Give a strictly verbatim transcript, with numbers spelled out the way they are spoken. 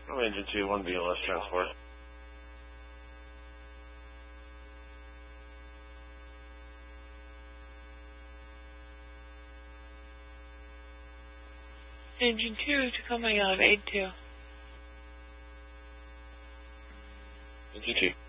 I'm Engine two, one B L S transport. Engine two, Tacoma, you have eight two. Engine two.